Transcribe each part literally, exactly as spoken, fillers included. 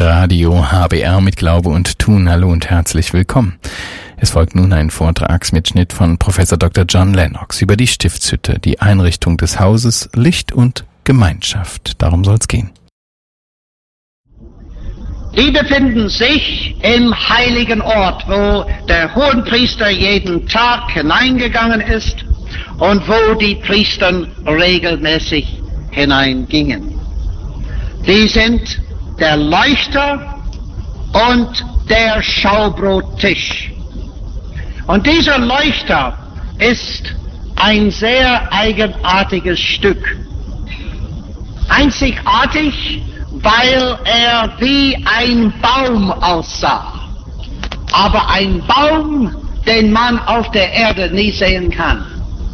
Radio H B R mit Glaube und Tun. Hallo und herzlich willkommen. Es folgt nun ein Vortragsmitschnitt von Professor Doktor John Lennox über die Stiftshütte, die Einrichtung des Hauses, Licht und Gemeinschaft. Darum soll es gehen. Die befinden sich im heiligen Ort, wo der Hohenpriester jeden Tag hineingegangen ist und wo die Priester regelmäßig hineingingen. Die sind der Leuchter und der Schaubrottisch. Und dieser Leuchter ist ein sehr eigenartiges Stück. Einzigartig, weil er wie ein Baum aussah. Aber ein Baum, den man auf der Erde nie sehen kann.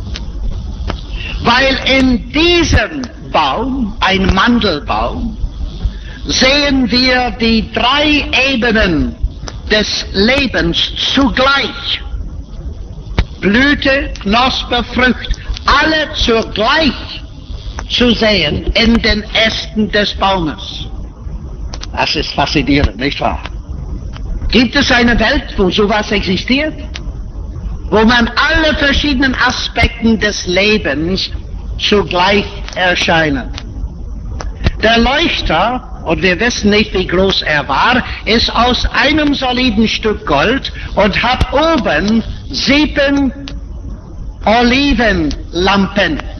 Weil in diesem Baum, ein Mandelbaum, sehen wir die drei Ebenen des Lebens zugleich. Blüte, Knospe, Frucht, alle zugleich zu sehen in den Ästen des Baumes. Das ist faszinierend, nicht wahr? Gibt es eine Welt, wo sowas existiert? Wo man alle verschiedenen Aspekte des Lebens zugleich erscheinen. Der Leuchter, und wir wissen nicht, wie groß er war, ist aus einem soliden Stück Gold und hat oben sieben Olivenlampen.